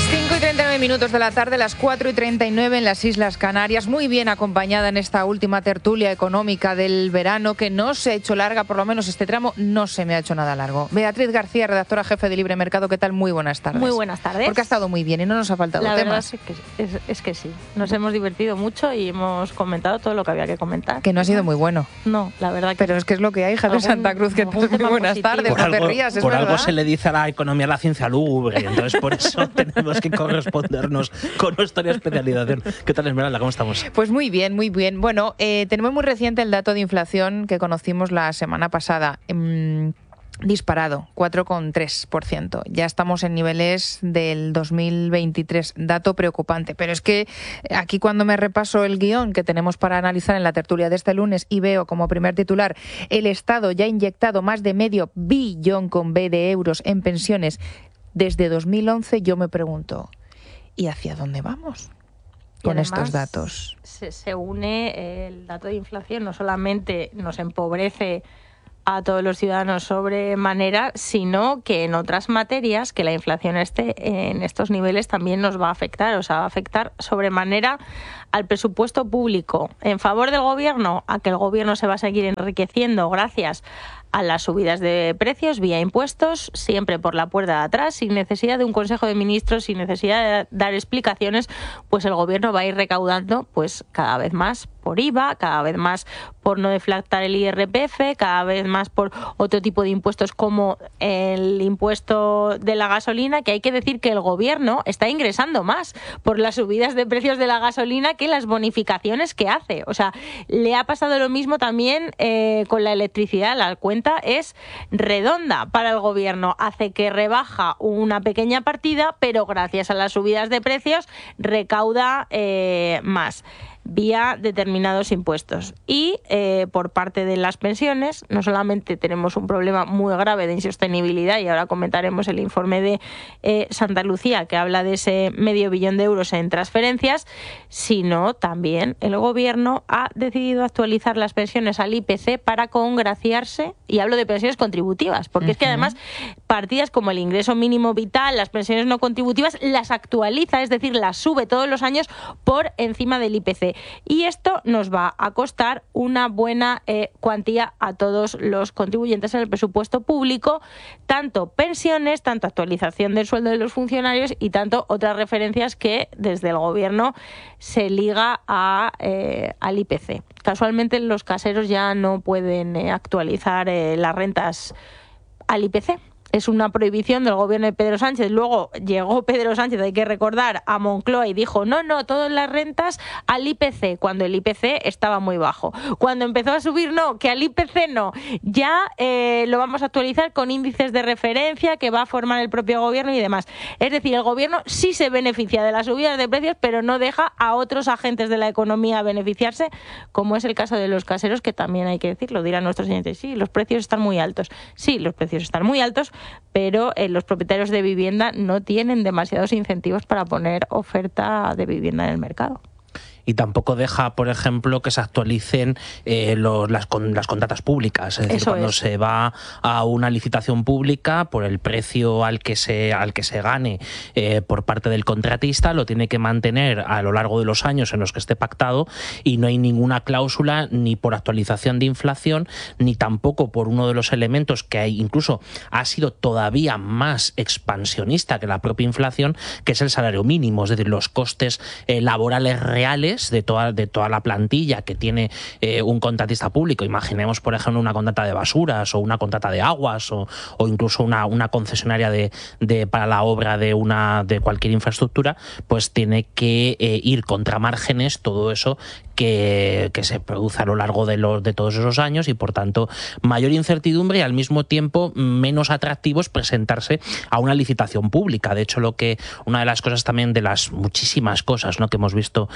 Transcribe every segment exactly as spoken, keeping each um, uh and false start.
cinco y treinta y nueve minutos de la tarde, las cuatro y treinta y nueve en las Islas Canarias. Muy bien acompañada en esta última tertulia económica del verano, que no se ha hecho larga, por lo menos este tramo no se me ha hecho nada largo. Beatriz García, redactora jefe de Libre Mercado, ¿qué tal? Muy buenas tardes. Muy buenas tardes. Porque ha estado muy bien y no nos ha faltado la temas. La verdad es que, es, es que sí, nos hemos divertido mucho y hemos comentado todo lo que había que comentar. Que no ha sido muy bueno. No, la verdad que Pero es que es lo que hay, Javier Santa Cruz, que tal? Muy buenas tardes, por no algo, te rías, es por verdad. algo se le dice a la economía la ciencia lúgubre, y entonces por eso tenemos que correspondernos con nuestra especialización. ¿Qué tal, Esmeralda? ¿Cómo estamos? Pues muy bien, muy bien. Bueno, eh, tenemos muy reciente el dato de inflación que conocimos la semana pasada. Mm, disparado, cuatro coma tres por ciento. Ya estamos en niveles del dos mil veintitrés, dato preocupante. Pero es que aquí, cuando me repaso el guión que tenemos para analizar en la tertulia de este lunes y veo como primer titular: el Estado ya ha inyectado más de medio billón con B de euros en pensiones desde dos mil once, yo me pregunto, ¿y hacia dónde vamos con estos datos? Se, se une el dato de inflación, no solamente nos empobrece a todos los ciudadanos sobremanera, sino que en otras materias que la inflación esté en estos niveles también nos va a afectar, o sea, va a afectar sobremanera al presupuesto público. En favor del gobierno, a que el gobierno se va a seguir enriqueciendo gracias a las subidas de precios vía impuestos, siempre por la puerta de atrás, sin necesidad de un Consejo de Ministros, sin necesidad de dar explicaciones, pues el gobierno va a ir recaudando pues cada vez más por I V A, cada vez más por no deflactar el I R P F, cada vez más por otro tipo de impuestos como el impuesto de la gasolina, que hay que decir que el gobierno está ingresando más por las subidas de precios de la gasolina que las bonificaciones que hace. O sea, le ha pasado lo mismo también eh, con la electricidad. La cuenta es redonda para el gobierno. Hace que rebaja una pequeña partida, pero gracias a las subidas de precios recauda eh, más vía determinados impuestos. Y eh, por parte de las pensiones, no solamente tenemos un problema muy grave de insostenibilidad, y ahora comentaremos el informe de eh, Santa Lucía, que habla de ese medio billón de euros en transferencias, sino también el gobierno ha decidido actualizar las pensiones al I P C para congraciarse, y hablo de pensiones contributivas, porque uh-huh. es que además partidas como el ingreso mínimo vital, las pensiones no contributivas, las actualiza, es decir, las sube todos los años por encima del I P C. Y esto nos va a costar una buena eh, cuantía a todos los contribuyentes en el presupuesto público, tanto pensiones, tanto actualización del sueldo de los funcionarios y tanto otras referencias que desde el gobierno se liga a, eh, al I P C. Casualmente los caseros ya no pueden eh, actualizar eh, las rentas al I P C. Es una prohibición del gobierno de Pedro Sánchez. Luego llegó Pedro Sánchez, hay que recordar, a Moncloa y dijo no, no, todas las rentas al I P C, cuando el I P C estaba muy bajo. Cuando empezó a subir, no, que al I P C no. Ya eh, lo vamos a actualizar con índices de referencia que va a formar el propio gobierno y demás. Es decir, el gobierno sí se beneficia de las subidas de precios, pero no deja a otros agentes de la economía beneficiarse, como es el caso de los caseros, que también hay que decirlo, dirán nuestros oyentes, sí, los precios están muy altos. Sí, los precios están muy altos, pero eh, los propietarios de vivienda no tienen demasiados incentivos para poner oferta de vivienda en el mercado. Y tampoco deja, por ejemplo, que se actualicen eh, los, las, con, las contratas públicas. Es decir, Eso cuando es. se va a una licitación pública, por el precio al que se, al que se gane eh, por parte del contratista, lo tiene que mantener a lo largo de los años en los que esté pactado, y no hay ninguna cláusula ni por actualización de inflación, ni tampoco por uno de los elementos que hay, incluso ha sido todavía más expansionista que la propia inflación, que es el salario mínimo, es decir, los costes eh, laborales reales de toda, de toda la plantilla que tiene eh, un contratista público. Imaginemos, por ejemplo, una contrata de basuras o una contrata de aguas o, o incluso una, una concesionaria de, de, para la obra de, una, de cualquier infraestructura, pues tiene que eh, ir contra márgenes todo eso que, que se produce a lo largo de, los, de todos esos años, y por tanto mayor incertidumbre y al mismo tiempo menos atractivo es presentarse a una licitación pública. De hecho, lo que una de las cosas también, de las muchísimas cosas, ¿no?, que hemos visto este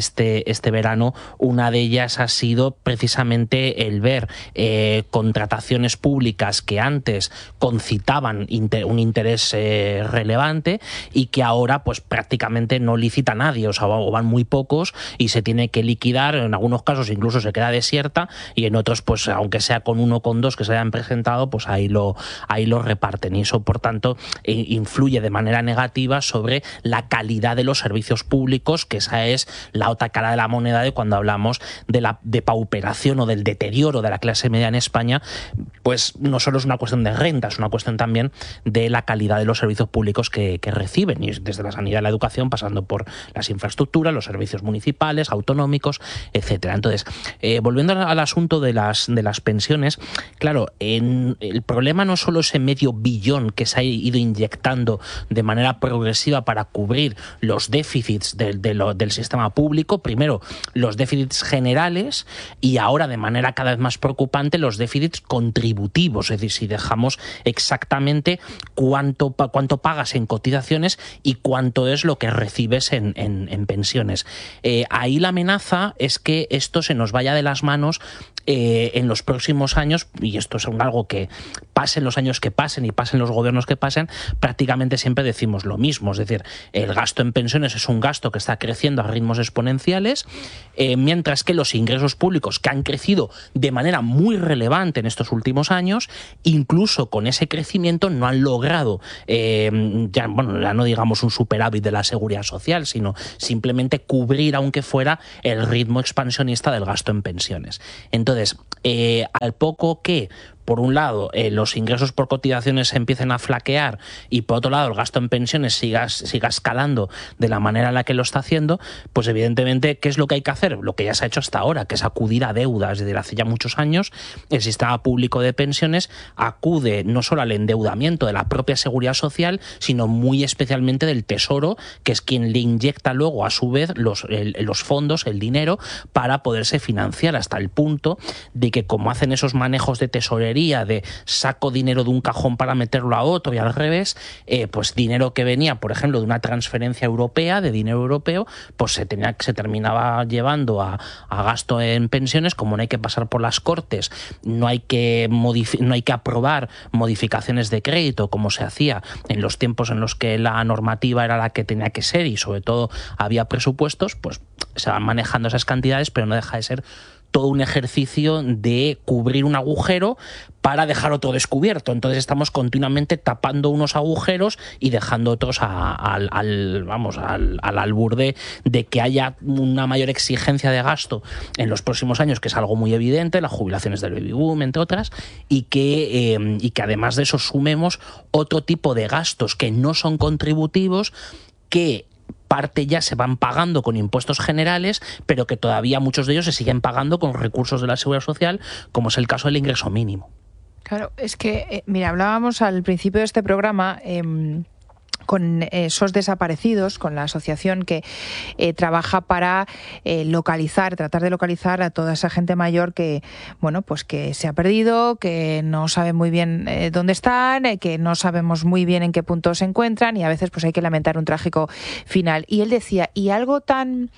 este, este verano. Una de ellas ha sido precisamente el ver eh, contrataciones públicas que antes concitaban inter, un interés eh, relevante y que ahora pues prácticamente no licita nadie, o sea, o van muy pocos y se tiene que liquidar. En algunos casos incluso se queda desierta y en otros, pues aunque sea con uno o con dos que se hayan presentado, pues ahí lo, ahí lo reparten, y eso por tanto influye de manera negativa sobre la calidad de los servicios públicos, que esa es la otra cara de la moneda de cuando hablamos de la depauperación o del deterioro de la clase media en España. Pues no solo es una cuestión de renta, es una cuestión también de la calidad de los servicios públicos que, que reciben, y desde la sanidad y la educación, pasando por las infraestructuras, los servicios municipales, autonómicos, etcétera. Entonces, eh, volviendo al asunto de las, de las pensiones, claro, en, el problema no solo ese medio billón que se ha ido inyectando de manera progresiva para cubrir los déficits de, de lo, del sistema público, primero los déficits generales y ahora de manera cada vez más preocupante los déficits contributivos, es decir, si dejamos exactamente cuánto, cuánto pagas en cotizaciones y cuánto es lo que recibes en, en, en pensiones. Eh, ahí la amenaza es que esto se nos vaya de las manos eh, en los próximos años, y esto es algo que pasen los años que pasen y pasen los gobiernos que pasen, prácticamente siempre decimos lo mismo, es decir, el gasto en pensiones es un gasto que está creciendo a ritmos exponenciales, eh, mientras que los ingresos públicos, que han crecido de manera muy relevante en estos últimos años, incluso con ese crecimiento no han logrado, eh, ya, bueno, ya no digamos un superávit de la seguridad social, sino simplemente cubrir, aunque fuera, el ritmo expansionista del gasto en pensiones. Entonces, eh, al poco que por un lado, eh, los ingresos por cotizaciones empiecen a flaquear y por otro lado el gasto en pensiones siga, siga escalando de la manera en la que lo está haciendo, pues evidentemente, ¿qué es lo que hay que hacer? Lo que ya se ha hecho hasta ahora, que es acudir a deudas. Desde hace ya muchos años el sistema público de pensiones acude no solo al endeudamiento de la propia seguridad social, sino muy especialmente del Tesoro, que es quien le inyecta luego a su vez los, el, los fondos, el dinero, para poderse financiar, hasta el punto de que, como hacen esos manejos de tesorería, de saco dinero de un cajón para meterlo a otro y al revés, eh, pues dinero que venía, por ejemplo, de una transferencia europea, de dinero europeo, pues se tenía se terminaba llevando a, a gasto en pensiones. Como no hay que pasar por las Cortes, no hay que modifi- no hay que aprobar modificaciones de crédito como se hacía en los tiempos en los que la normativa era la que tenía que ser y sobre todo había presupuestos, pues se van manejando esas cantidades, pero no deja de ser todo un ejercicio de cubrir un agujero para dejar otro descubierto. Entonces estamos continuamente tapando unos agujeros y dejando otros a, a, al, vamos, al, al albur de, de que haya una mayor exigencia de gasto en los próximos años, que es algo muy evidente, las jubilaciones del baby boom, entre otras, y que, eh, y que además de eso sumemos otro tipo de gastos que no son contributivos, que parte ya se van pagando con impuestos generales, pero que todavía muchos de ellos se siguen pagando con recursos de la Seguridad Social, como es el caso del ingreso mínimo. Claro, es que, eh, mira, hablábamos al principio de este programa eh, con esos desaparecidos, con la asociación que eh, trabaja para eh, localizar, tratar de localizar a toda esa gente mayor que, bueno, pues que se ha perdido, que no sabe muy bien eh, dónde están, eh, que no sabemos muy bien en qué punto se encuentran, y a veces pues hay que lamentar un trágico final. Y él decía, y algo tan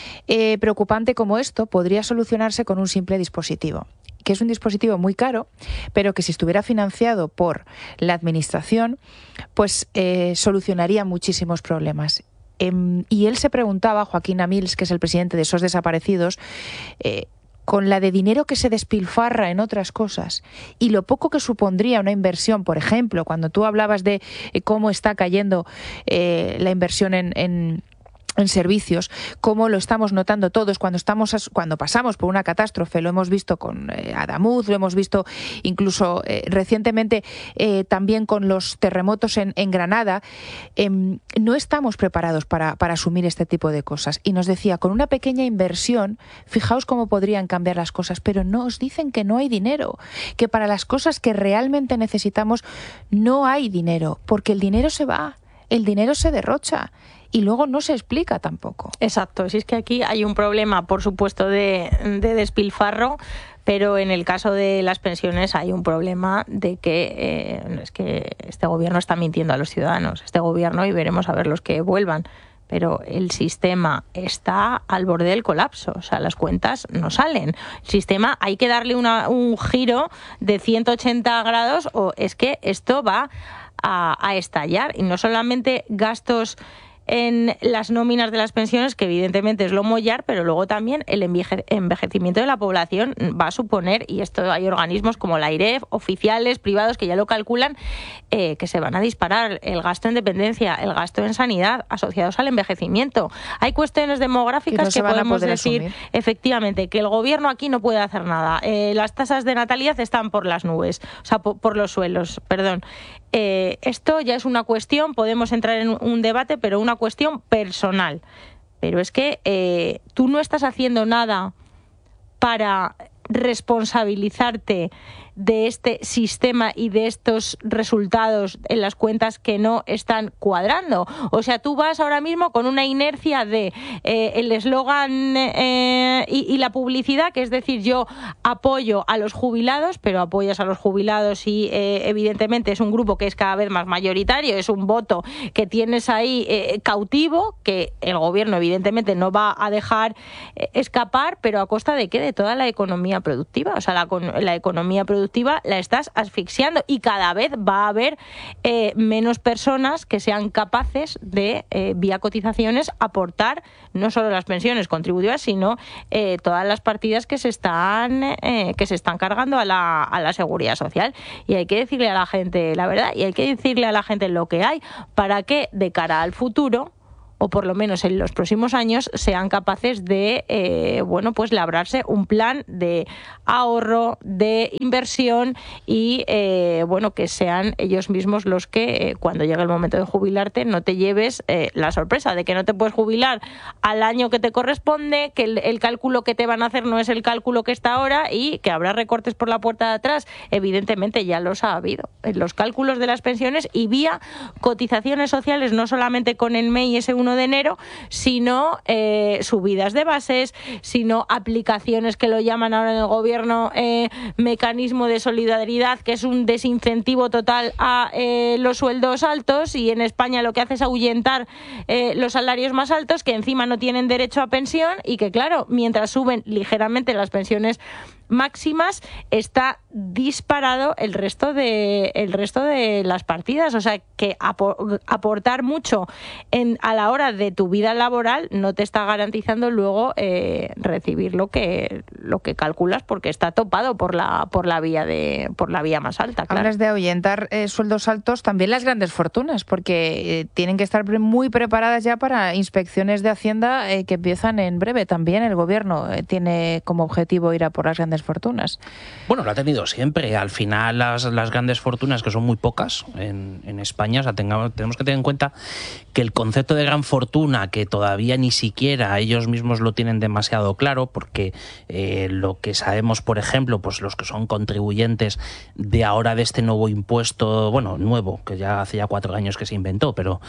eh, preocupante como esto podría solucionarse con un simple dispositivo, que es un dispositivo muy caro, pero que si estuviera financiado por la administración, pues eh, solucionaría muchísimos problemas. Eh, y él se preguntaba, Joaquín Amils, que es el presidente de esos desaparecidos, eh, con la de dinero que se despilfarra en otras cosas y lo poco que supondría una inversión, por ejemplo, cuando tú hablabas de eh, cómo está cayendo eh, la inversión en... en en servicios, como lo estamos notando todos cuando estamos cuando pasamos por una catástrofe. Lo hemos visto con eh, Adamuz, lo hemos visto incluso eh, recientemente eh, también con los terremotos en, en Granada. Eh, no estamos preparados para, para asumir este tipo de cosas. Y nos decía, con una pequeña inversión, fijaos cómo podrían cambiar las cosas, pero no os dicen que no hay dinero, que para las cosas que realmente necesitamos no hay dinero, porque el dinero se va, el dinero se derrocha. Y luego no se explica tampoco. Exacto, si es que aquí hay un problema, por supuesto, de, de despilfarro, pero en el caso de las pensiones hay un problema de que eh, es que este gobierno está mintiendo a los ciudadanos. Este gobierno, y veremos a ver los que vuelvan, pero el sistema está al borde del colapso, o sea, las cuentas no salen. El sistema hay que darle una, un giro de ciento ochenta grados o es que esto va a, a estallar. Y no solamente gastos en las nóminas de las pensiones, que evidentemente es lo mollar, pero luego también el enveje- envejecimiento de la población va a suponer, y esto hay organismos como la AIREF, oficiales, privados, que ya lo calculan, eh, que se van a disparar el gasto en dependencia, el gasto en sanidad, asociados al envejecimiento. Hay cuestiones demográficas que, no que podemos decir, asumir. Efectivamente, que el gobierno aquí no puede hacer nada. Eh, las tasas de natalidad están por las nubes, o sea, por, por los suelos, perdón. Eh, esto ya es una cuestión, podemos entrar en un debate, pero una cuestión personal. Pero es que eh, tú no estás haciendo nada para responsabilizarte de este sistema y de estos resultados en las cuentas que no están cuadrando. O sea, tú vas ahora mismo con una inercia de eh, el eslogan eh, y, y la publicidad, que es decir, yo apoyo a los jubilados, pero apoyas a los jubilados y eh, evidentemente es un grupo que es cada vez más mayoritario, es un voto que tienes ahí eh, cautivo, que el gobierno evidentemente no va a dejar eh, escapar, pero ¿a costa de qué? De toda la economía productiva. O sea, la, la economía productiva la estás asfixiando y cada vez va a haber eh, menos personas que sean capaces de, eh, vía cotizaciones, aportar no solo las pensiones contributivas, sino eh, todas las partidas que se están eh, que se están cargando a la, a la seguridad social. Y hay que decirle a la gente la verdad y hay que decirle a la gente lo que hay para que de cara al futuro, o por lo menos en los próximos años, sean capaces de eh, bueno, pues labrarse un plan de ahorro, de inversión y eh, bueno, que sean ellos mismos los que eh, cuando llegue el momento de jubilarte no te lleves eh, la sorpresa de que no te puedes jubilar al año que te corresponde, que el, el cálculo que te van a hacer no es el cálculo que está ahora y que habrá recortes por la puerta de atrás. Evidentemente ya los ha habido en los cálculos de las pensiones y vía cotizaciones sociales, no solamente con el M E I ese uno de enero, sino eh, subidas de bases, sino aplicaciones que lo llaman ahora en el gobierno eh, mecanismo de solidaridad, que es un desincentivo total a eh, los sueldos altos, y en España lo que hace es ahuyentar eh, los salarios más altos, que encima no tienen derecho a pensión y que, claro, mientras suben ligeramente las pensiones máximas, está disparado el resto de el resto de las partidas. O sea, que apor, aportar mucho en, a la hora de tu vida laboral no te está garantizando luego eh, recibir lo que lo que calculas, porque está topado por la por la vía de por la vía más alta. Claro. Hablas de ahuyentar eh, sueldos altos, también las grandes fortunas, porque eh, tienen que estar muy preparadas ya para inspecciones de Hacienda eh, que empiezan en breve. También el gobierno eh, tiene como objetivo ir a por las grandes fortunas. Bueno, lo ha tenido siempre. Al final las, las grandes fortunas, que son muy pocas en, en España, o sea, tengamos, tenemos que tener en cuenta que el concepto de gran fortuna, que todavía ni siquiera ellos mismos lo tienen demasiado claro, porque eh, lo que sabemos, por ejemplo, pues los que son contribuyentes de ahora de este nuevo impuesto, bueno, nuevo, que ya hace ya cuatro años que se inventó, pero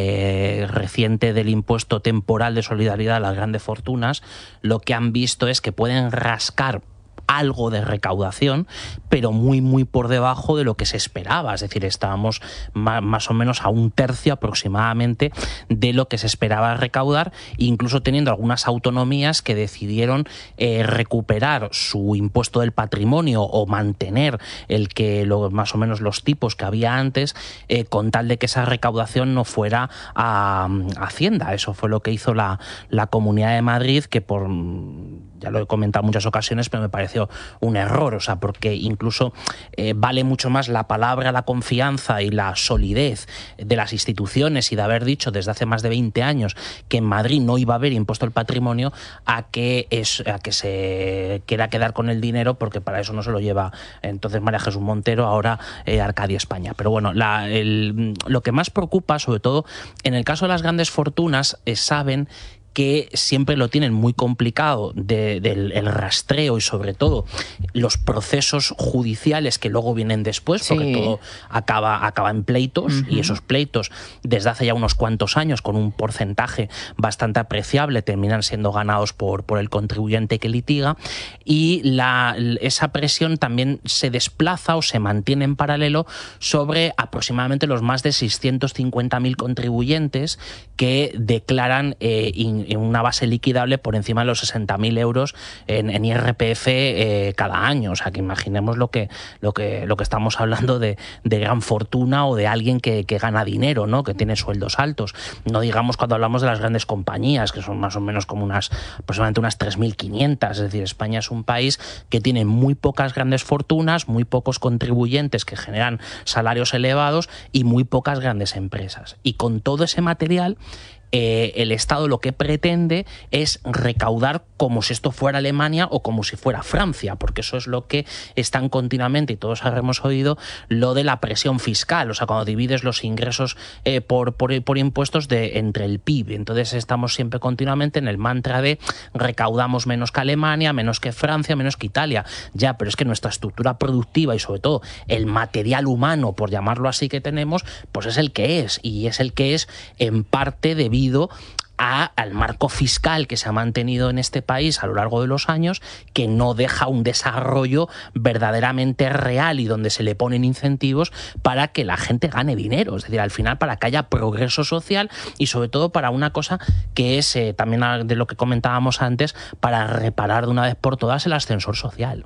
eh, reciente, del impuesto temporal de solidaridad a las grandes fortunas, lo que han visto es que pueden rascar algo de recaudación, pero muy muy por debajo de lo que se esperaba. Es decir, estábamos más, más o menos a un tercio aproximadamente de lo que se esperaba recaudar, incluso teniendo algunas autonomías que decidieron eh, recuperar su impuesto del patrimonio o mantener el que lo, más o menos los tipos que había antes, eh, con tal de que esa recaudación no fuera a, a Hacienda. Eso fue lo que hizo la, la Comunidad de Madrid, que por ya lo he comentado en muchas ocasiones, pero me pareció un error, o sea, porque incluso eh, vale mucho más la palabra, la confianza y la solidez de las instituciones y de haber dicho desde hace más de veinte años que en Madrid no iba a haber impuesto al patrimonio, a que, es, a que se quiera quedar con el dinero, porque para eso no se lo lleva entonces María Jesús Montero, ahora eh, Arcadia España. Pero bueno, la, el, lo que más preocupa, sobre todo en el caso de las grandes fortunas, es, saben que siempre lo tienen muy complicado de, del el rastreo y sobre todo los procesos judiciales que luego vienen después, sí. porque todo acaba, acaba en pleitos, uh-huh. y esos pleitos desde hace ya unos cuantos años con un porcentaje bastante apreciable terminan siendo ganados por, por el contribuyente que litiga, y la, esa presión también se desplaza o se mantiene en paralelo sobre aproximadamente los más de seiscientos cincuenta mil contribuyentes que declaran eh, in, una base liquidable por encima de los sesenta mil euros en, en I R P F eh, cada año. O sea, que imaginemos lo que, lo que, lo que estamos hablando de, de gran fortuna o de alguien que, que gana dinero, ¿no? Que tiene sueldos altos. No digamos cuando hablamos de las grandes compañías, que son más o menos como unas aproximadamente unas tres mil quinientas. Es decir, España es un país que tiene muy pocas grandes fortunas, muy pocos contribuyentes que generan salarios elevados y muy pocas grandes empresas. Y con todo ese material, Eh, el Estado lo que pretende es recaudar como si esto fuera Alemania o como si fuera Francia, porque eso es lo que están continuamente, y todos habremos oído, lo de la presión fiscal, o sea, cuando divides los ingresos eh, por, por, por impuestos de, entre el P I B. Entonces estamos siempre continuamente en el mantra de recaudamos menos que Alemania, menos que Francia, menos que Italia. Ya, pero es que nuestra estructura productiva y sobre todo el material humano, por llamarlo así, que tenemos, pues es el que es, y es el que es en parte debido debido a, al marco fiscal que se ha mantenido en este país a lo largo de los años, que no deja un desarrollo verdaderamente real y donde se le ponen incentivos para que la gente gane dinero, es decir, al final para que haya progreso social y sobre todo para una cosa que es eh, también de lo que comentábamos antes, para reparar de una vez por todas el ascensor social.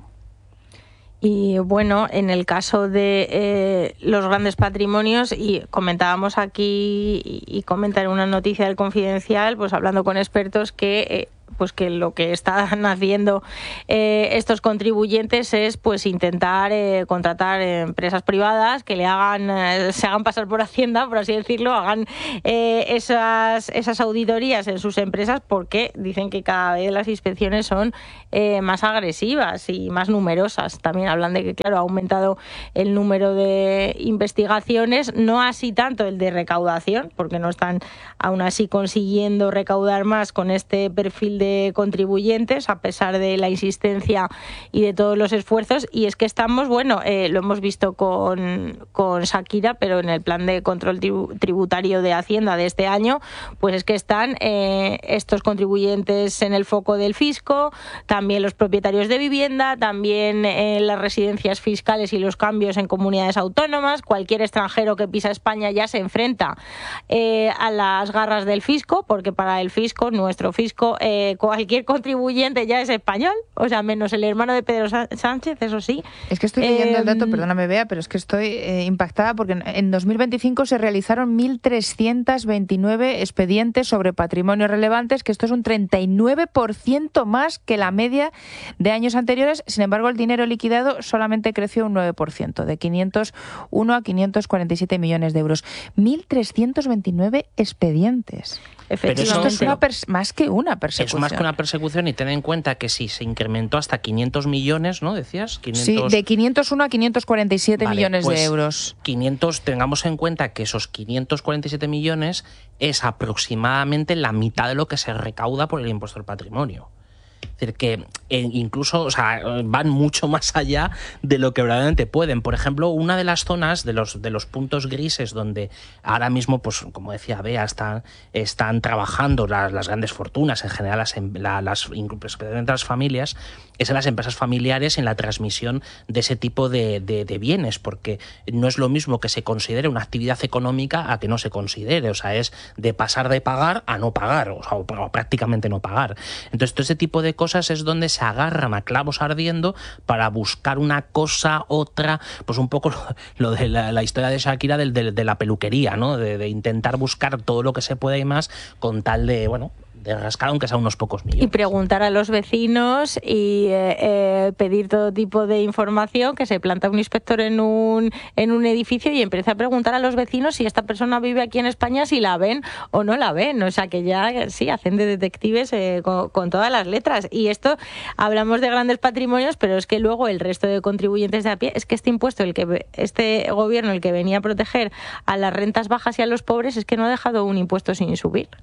Y bueno, en el caso de eh, los grandes patrimonios, y comentábamos aquí y, y comentar una noticia del Confidencial, pues hablando con expertos, que eh, pues que lo que están haciendo eh, estos contribuyentes es pues intentar eh, contratar empresas privadas que le hagan eh, se hagan pasar por Hacienda, por así decirlo, hagan eh, esas esas auditorías en sus empresas, porque dicen que cada vez las inspecciones son eh, más agresivas y más numerosas. También hablan de que, claro, ha aumentado el número de investigaciones, no así tanto el de recaudación, porque no están aún así consiguiendo recaudar más con este perfil de de contribuyentes, a pesar de la insistencia y de todos los esfuerzos. Y es que estamos, bueno, eh, lo hemos visto con, con Shakira, pero en el plan de control tributario de Hacienda de este año, pues es que están eh, estos contribuyentes en el foco del fisco, también los propietarios de vivienda, también eh, las residencias fiscales y los cambios en comunidades autónomas. Cualquier extranjero que pisa España ya se enfrenta eh, a las garras del fisco, porque para el fisco, nuestro fisco, eh, cualquier contribuyente ya es español, o sea, menos el hermano de Pedro Sánchez, eso sí. Es que estoy leyendo eh, el dato, perdóname Bea, pero es que estoy eh, impactada porque en, en dos mil veinticinco se realizaron mil trescientos veintinueve expedientes sobre patrimonio relevantes, que esto es un treinta y nueve por ciento más que la media de años anteriores. Sin embargo, el dinero liquidado solamente creció un nueve por ciento, de quinientos uno a quinientos cuarenta y siete millones de euros. mil trescientos veintinueve expedientes. Efectivamente. Esto es una pers- más que una persecución. Es más que una persecución, y ten en cuenta que sí, se incrementó hasta quinientos millones, ¿no? Decías. quinientos... Sí, de quinientos uno a quinientos cuarenta y siete vale, millones pues de euros. quinientos, tengamos en cuenta que esos quinientos cuarenta y siete millones es aproximadamente la mitad de lo que se recauda por el impuesto al patrimonio. Es decir, que incluso, o sea, van mucho más allá de lo que verdaderamente pueden. Por ejemplo, una de las zonas, de los, de los puntos grises donde ahora mismo, pues como decía Bea, están, están trabajando las, las grandes fortunas, en general las, la, las, especialmente las familias, es en las empresas familiares, en la transmisión de ese tipo de, de, de bienes, porque no es lo mismo que se considere una actividad económica a que no se considere. O sea, es de pasar de pagar a no pagar, o sea, o prácticamente no pagar. Entonces, todo ese tipo de cosas es donde se agarran a clavos ardiendo para buscar una cosa, otra, pues un poco lo, lo de la, la historia de Shakira del, de, de la peluquería, ¿no? De, de intentar buscar todo lo que se pueda y más con tal de, bueno, de rascar aunque sea unos pocos millones. Y preguntar a los vecinos y eh, eh, pedir todo tipo de información, que se planta un inspector en un en un edificio y empieza a preguntar a los vecinos si esta persona vive aquí en España, si la ven o no la ven. O sea, que ya sí, hacen de detectives eh, con, con todas las letras. Y esto, hablamos de grandes patrimonios, pero es que luego el resto de contribuyentes de a pie, es que este impuesto, el que este gobierno, el que venía a proteger a las rentas bajas y a los pobres, es que no ha dejado un impuesto sin subir.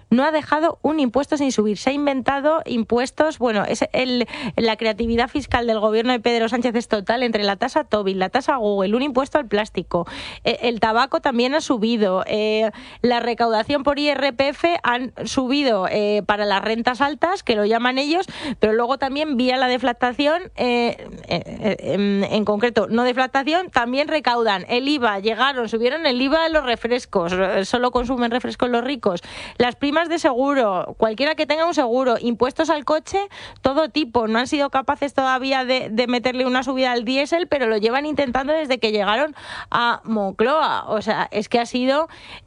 no ha dejado un impuesto sin subir. Se ha inventado impuestos, bueno, es el, la creatividad fiscal del gobierno de Pedro Sánchez es total, entre la tasa Tobin, la tasa Google, un impuesto al plástico, eh, el tabaco también ha subido, eh, la recaudación por I R P F han subido eh, para las rentas altas, que lo llaman ellos, pero luego también vía la deflactación, eh, eh, en, en concreto no deflactación, también recaudan el I V A, llegaron, subieron el I V A de los refrescos, solo consumen refrescos los ricos, las primas de seguro, cualquiera que tenga un seguro, impuestos al coche, todo tipo. No han sido capaces todavía de, de meterle una subida al diésel, pero lo llevan intentando desde que llegaron a Moncloa. O sea, es que ha sido,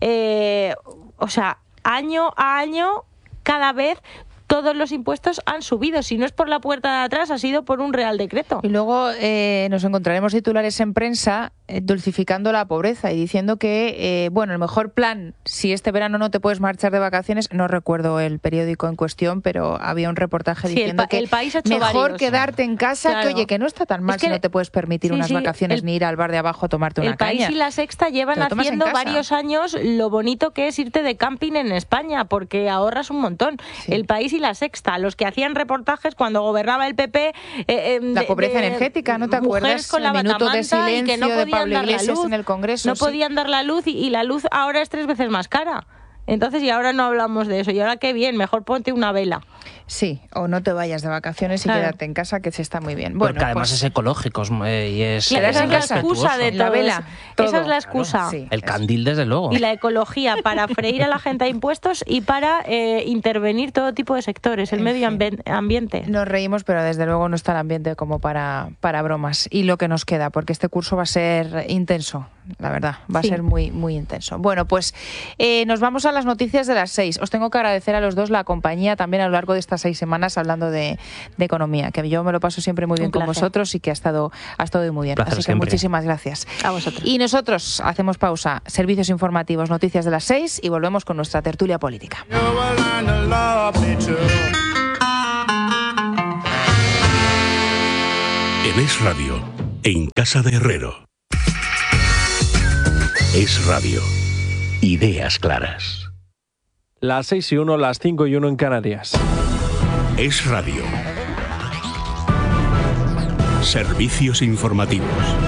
eh, o sea, año a año, cada vez todos los impuestos han subido. Si no es por la puerta de atrás, ha sido por un real decreto. Y luego eh, nos encontraremos titulares en prensa eh, dulcificando la pobreza y diciendo que, eh, bueno, el mejor plan, si este verano no te puedes marchar de vacaciones, no recuerdo el periódico en cuestión, pero había un reportaje sí, diciendo el pa- que el país ha hecho mejor varios. quedarte en casa, Claro. que oye, que no está tan mal Es que si no te puedes permitir sí, unas sí, vacaciones el- ni ir al bar de abajo a tomarte una El País caña. y La Sexta llevan Te lo tomas en haciendo casa. varios años lo bonito que es irte de camping en España, porque ahorras un montón. Sí. El País y La Sexta, los que hacían reportajes cuando gobernaba el P P... Eh, eh, La de- pobreza de energética, ¿no te mujeres acuerdas? con la El minuto de batamanta y que no silencio de podían Pablo dar la Iglesias luz. en el Congreso. No sí. podían dar la luz y, y la luz ahora es tres veces más cara. Entonces, y ahora no hablamos de eso. Y ahora qué bien, mejor ponte una vela. Sí, o no te vayas de vacaciones y Claro. quedarte en casa, que se está muy bien. Bueno, Porque además pues, es ecológico eh, y es, Claro, Quedarse esa en es la casa. excusa de La todo. vela, todo. Esa es la Claro, excusa. sí. el candil, desde luego. Y la ecología para freír a la gente a impuestos y para eh, intervenir todo tipo de sectores, el En medio fin. ambi- ambiente. Nos reímos, pero desde luego no está el ambiente como para, para bromas. Y lo que nos queda, porque este curso va a ser intenso, la verdad, va a Sí. ser muy, muy intenso. Bueno, pues eh, nos vamos a las noticias de las seis. Os tengo que agradecer a los dos la compañía también a lo largo de estas seis semanas hablando de, de economía, que yo me lo paso siempre muy bien Un con placer. vosotros y que ha estado, ha estado muy bien. Placer Así que siempre. muchísimas gracias. A vosotros. Y nosotros hacemos pausa, servicios informativos, noticias de las seis y volvemos con nuestra tertulia política. En Es Radio, en Casa de Herrero. Es Radio. Ideas claras. Las seis y uno, las cinco y uno en Canarias. Es Radio. Servicios informativos.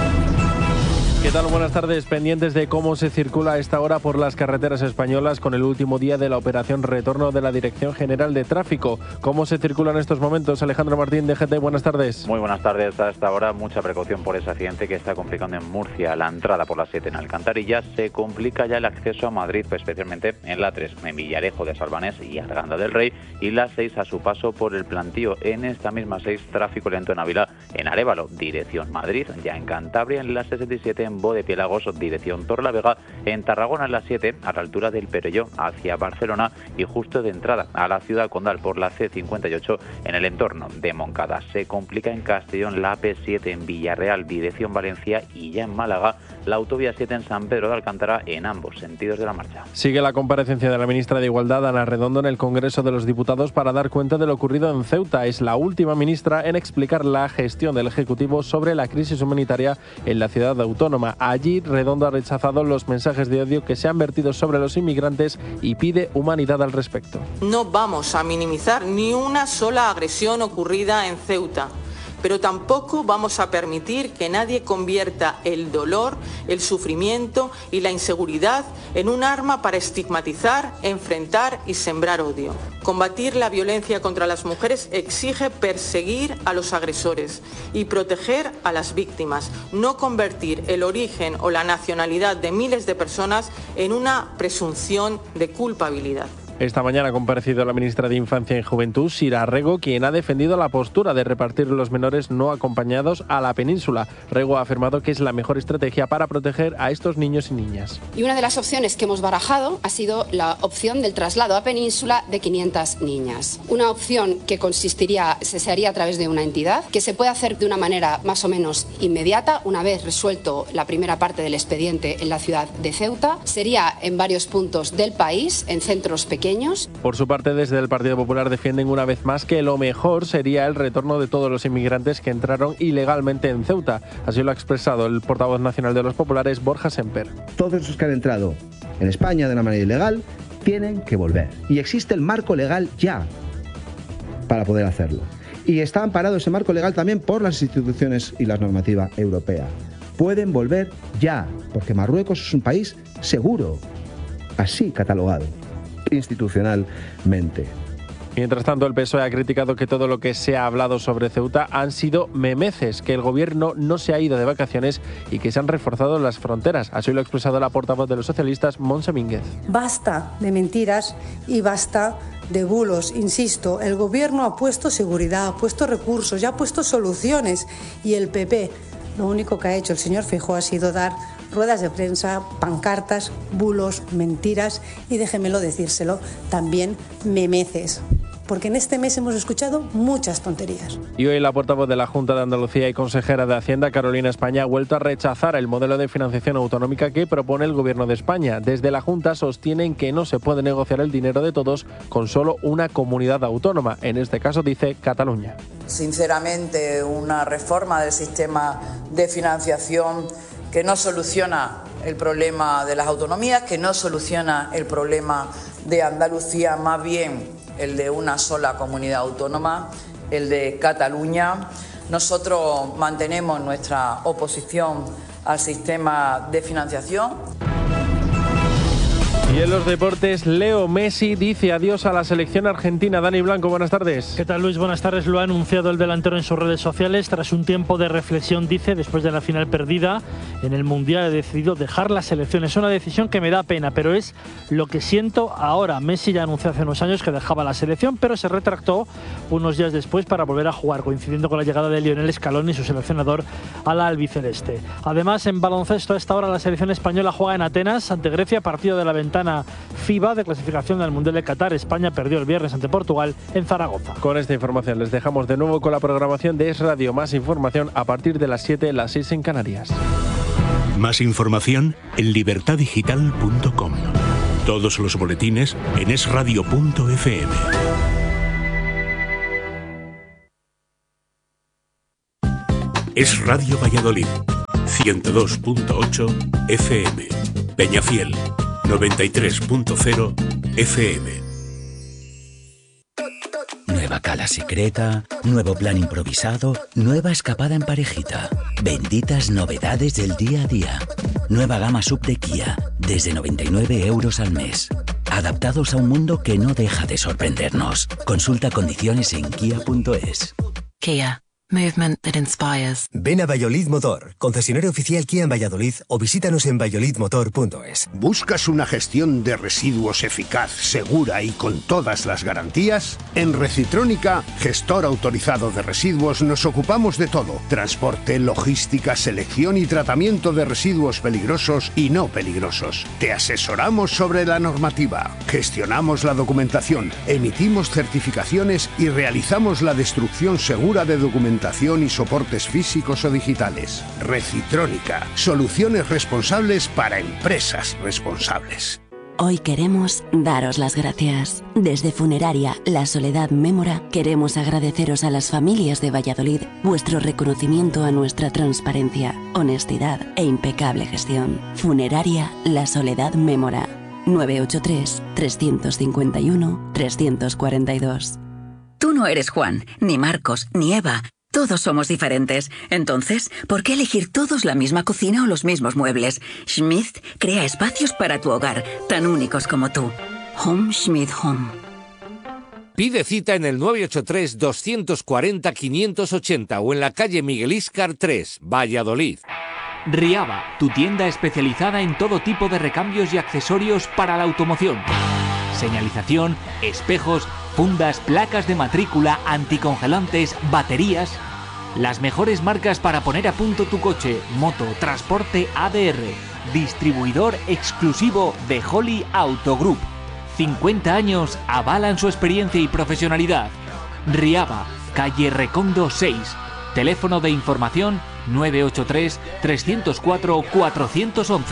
¿Qué tal? Buenas tardes. Pendientes de cómo se circula a esta hora por las carreteras españolas con el último día de la operación retorno de la Dirección General de Tráfico. ¿Cómo se circula en estos momentos? Alejandro Martín, D G T, buenas tardes. Muy buenas tardes. A esta hora mucha precaución por ese accidente que está complicando en Murcia. La entrada por la siete en Alcantarilla, se complica ya el acceso a Madrid, especialmente en la tres, en Villarejo de Salvanés y Arganda del Rey, y la seis a su paso por el Plantío. En esta misma seis, tráfico lento en Ávila, en Arévalo, dirección Madrid, ya en Cantabria, en la sesenta y siete en Bodepiélagos, dirección Torlavega, en Tarragona en la siete, a la altura del Perelló, hacia Barcelona, y justo de entrada a la ciudad condal por la ce cincuenta y ocho, en el entorno de Moncada. Se complica en Castellón la A P siete en Villarreal, dirección Valencia, y ya en Málaga, la autovía siete en San Pedro de Alcántara, en ambos sentidos de la marcha. Sigue la comparecencia de la ministra de Igualdad, Ana Redondo, en el Congreso de los Diputados para dar cuenta de lo ocurrido en Ceuta. Es la última ministra en explicar la gestión del Ejecutivo sobre la crisis humanitaria en la ciudad autónoma. Allí, Redondo ha rechazado los mensajes de odio que se han vertido sobre los inmigrantes y pide humanidad al respecto. No vamos a minimizar ni una sola agresión ocurrida en Ceuta, pero tampoco vamos a permitir que nadie convierta el dolor, el sufrimiento y la inseguridad en un arma para estigmatizar, enfrentar y sembrar odio. Combatir la violencia contra las mujeres exige perseguir a los agresores y proteger a las víctimas, no convertir el origen o la nacionalidad de miles de personas en una presunción de culpabilidad. Esta mañana ha comparecido la ministra de Infancia y Juventud, Sira Rego, quien ha defendido la postura de repartir los menores no acompañados a la península. Rego ha afirmado que es la mejor estrategia para proteger a estos niños y niñas. Y una de las opciones que hemos barajado ha sido la opción del traslado a península de quinientas niñas. Una opción que consistiría, se haría a través de una entidad, que se puede hacer de una manera más o menos inmediata, una vez resuelto la primera parte del expediente en la ciudad de Ceuta. Sería en varios puntos del país, en centros pequeños. Por su parte, desde el Partido Popular defienden una vez más que lo mejor sería el retorno de todos los inmigrantes que entraron ilegalmente en Ceuta. Así lo ha expresado el portavoz nacional de los populares, Borja Semper. Todos los que han entrado en España de una manera ilegal tienen que volver. Y existe el marco legal ya para poder hacerlo. Y está amparado ese marco legal también por las instituciones y la normativa europea. Pueden volver ya, porque Marruecos es un país seguro, así catalogado institucionalmente. Mientras tanto, el P S O E ha criticado que todo lo que se ha hablado sobre Ceuta han sido memeces, que el gobierno no se ha ido de vacaciones y que se han reforzado las fronteras. Así lo ha expresado la portavoz de los socialistas, Montse Mínguez. Basta de mentiras y basta de bulos. Insisto, el gobierno ha puesto seguridad, ha puesto recursos, ya ha puesto soluciones y el P P, lo único que ha hecho el señor Feijóo ha sido dar ruedas de prensa, pancartas, bulos, mentiras y déjemelo decírselo, también memeces. Porque en este mes hemos escuchado muchas tonterías. Y hoy la portavoz de la Junta de Andalucía y consejera de Hacienda, Carolina España, ha vuelto a rechazar el modelo de financiación autonómica que propone el Gobierno de España. Desde la Junta sostienen que no se puede negociar el dinero de todos con solo una comunidad autónoma. En este caso, dice Cataluña. Sinceramente, una reforma del sistema de financiación que no soluciona el problema de las autonomías, que no soluciona el problema de Andalucía, más bien el de una sola comunidad autónoma, el de Cataluña. Nosotros mantenemos nuestra oposición al sistema de financiación. Y en los deportes, Leo Messi dice adiós a la selección argentina. Dani Blanco, buenas tardes. ¿Qué tal, Luis? Buenas tardes. Lo ha anunciado el delantero en sus redes sociales. Tras un tiempo de reflexión, dice, después de la final perdida en el Mundial, he decidido dejar la selección. Es una decisión que me da pena, pero es lo que siento ahora. Messi ya anunció hace unos años que dejaba la selección, pero se retractó unos días después para volver a jugar, coincidiendo con la llegada de Lionel Scaloni, su seleccionador, a la albiceleste. Además, en baloncesto, a esta hora la selección española juega en Atenas ante Grecia, partido de la ventana FIBA de clasificación del Mundial de Qatar. España perdió el viernes ante Portugal en Zaragoza. Con esta información les dejamos de nuevo con la programación de Es Radio. Más información a partir de las siete, las seis en Canarias. Más información en libertad digital punto com. Todos los boletines en es radio punto efe eme. Es Radio Valladolid, ciento dos punto ocho efe eme. Peñafiel, noventa y tres punto cero efe eme. Nueva cala secreta, nuevo plan improvisado, nueva escapada en parejita. Benditas novedades del día a día. Nueva gama sub de Kia, desde noventa y nueve euros al mes. Adaptados a un mundo que no deja de sorprendernos. Consulta condiciones en kia punto es. Kia. Movement that inspires. Ven a Valladolid Motor, concesionario oficial Kia en Valladolid, o visítanos en valladolid motor punto es. ¿Buscas una gestión de residuos eficaz, segura y con todas las garantías? En Recitrónica, gestor autorizado de residuos, nos ocupamos de todo: transporte, logística, selección y tratamiento de residuos peligrosos y no peligrosos. Te asesoramos sobre la normativa, gestionamos la documentación, emitimos certificaciones y realizamos la destrucción segura de documentación y soportes físicos o digitales. Recitrónica, soluciones responsables para empresas responsables. Hoy queremos daros las gracias. Desde Funeraria La Soledad Mémora queremos agradeceros a las familias de Valladolid vuestro reconocimiento a nuestra transparencia, honestidad e impecable gestión. Funeraria La Soledad Mémora. nueve ocho tres, tres cinco uno, tres cuatro dos. Tú no eres Juan, ni Marcos, ni Eva. Todos somos diferentes. Entonces, ¿por qué elegir todos la misma cocina o los mismos muebles? Schmidt crea espacios para tu hogar, tan únicos como tú. Home Schmidt Home. Pide cita en el nueve ocho tres, dos cuatro cero, cinco ocho cero o en la calle Miguel Íscar tres, Valladolid. Riaba, tu tienda especializada en todo tipo de recambios y accesorios para la automoción. Señalización, espejos, fundas, placas de matrícula, anticongelantes, baterías. Las mejores marcas para poner a punto tu coche, moto, transporte A D R. Distribuidor exclusivo de Holly Auto Group. cincuenta años avalan su experiencia y profesionalidad. Riaba, calle Recondo seis. Teléfono de información nueve ocho tres, tres cero cuatro, cuatro uno uno.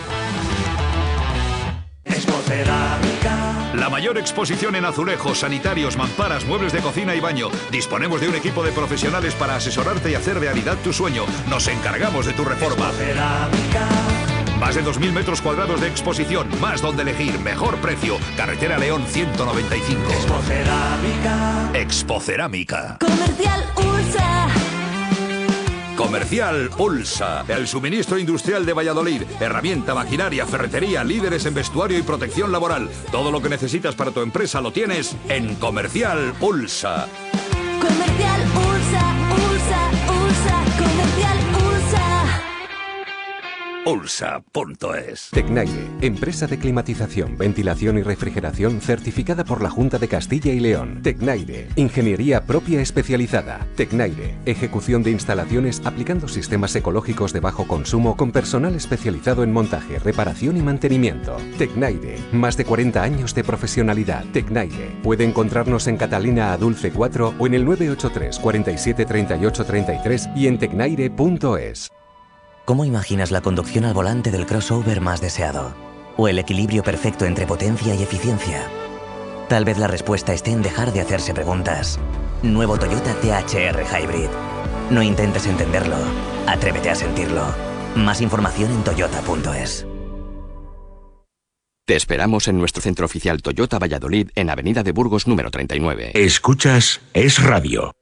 La mayor exposición en azulejos, sanitarios, mamparas, muebles de cocina y baño. Disponemos de un equipo de profesionales para asesorarte y hacer realidad tu sueño. Nos encargamos de tu reforma. Más de dos mil metros cuadrados de exposición, más donde elegir, mejor precio. Carretera León ciento noventa y cinco. Expocerámica. Expocerámica. Comercial Ulsa. Comercial Ulsa, el suministro industrial de Valladolid. Herramienta, maquinaria, ferretería, líderes en vestuario y protección laboral. Todo lo que necesitas para tu empresa lo tienes en Comercial Ulsa. Comercial Ulsa, Ulsa, Ulsa, Comercial Ulsa. Ulsa punto es. Tecnaire, empresa de climatización, ventilación y refrigeración certificada por la Junta de Castilla y León. Tecnaire, ingeniería propia especializada. Tecnaire, ejecución de instalaciones aplicando sistemas ecológicos de bajo consumo con personal especializado en montaje, reparación y mantenimiento. Tecnaire, más de cuarenta años de profesionalidad. Tecnaire, puede encontrarnos en Catalina a Dulce cuatro o en el nueve ocho tres, cuarenta y siete, treinta y ocho, treinta y tres y en tecnaire punto es. ¿Cómo imaginas la conducción al volante del crossover más deseado? ¿O el equilibrio perfecto entre potencia y eficiencia? Tal vez la respuesta esté en dejar de hacerse preguntas. Nuevo Toyota T H R Hybrid. No intentes entenderlo, atrévete a sentirlo. Más información en toyota punto es. Te esperamos en nuestro centro oficial Toyota Valladolid en Avenida de Burgos número treinta y nueve. Escuchas Es Radio.